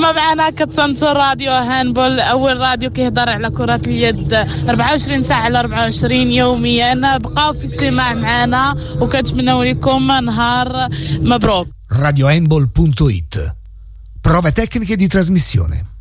كما معنا كتسمعوا راديو هاندبول، أول راديو كيهضر على كرة اليد 24 ساعة على 24 يوميا. بقاو في استماع معنا وكنتمنوا لكم نهار مبروك. radiohandball.it. Prove tecniche di trasmissione.